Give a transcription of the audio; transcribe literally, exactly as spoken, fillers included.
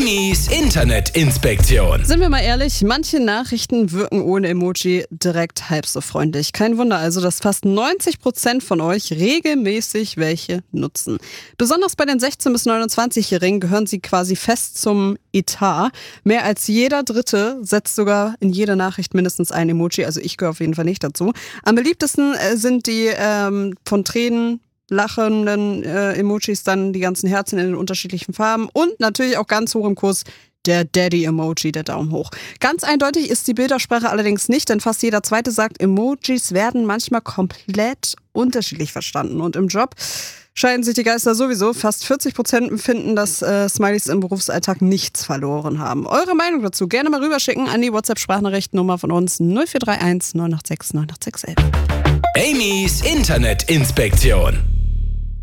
Amy's Internetinspektion. Sind wir mal ehrlich, manche Nachrichten wirken ohne Emoji direkt halb so freundlich. Kein Wunder also, dass fast neunzig Prozent von euch regelmäßig welche nutzen. Besonders bei den sechzehn- bis neunundzwanzig-Jährigen gehören sie quasi fest zum Etat. Mehr als jeder Dritte setzt sogar in jede Nachricht mindestens ein Emoji, also ich gehöre auf jeden Fall nicht dazu. Am beliebtesten äh, sind die ähm, von Tränen lachenden äh, Emojis, dann die ganzen Herzen in den unterschiedlichen Farben und natürlich auch ganz hoch im Kurs der Daddy-Emoji, der Daumen hoch. Ganz eindeutig ist die Bildersprache allerdings nicht, denn fast jeder Zweite sagt, Emojis werden manchmal komplett unterschiedlich verstanden. Und im Job scheiden sich die Geister sowieso. Fast vierzig Prozent finden, dass äh, Smileys im Berufsalltag nichts verloren haben. Eure Meinung dazu gerne mal rüberschicken an die WhatsApp-Sprachnachrichtennummer von uns null vier drei eins neun acht sechs neun acht sechs eins. Amy's Internetinspektion.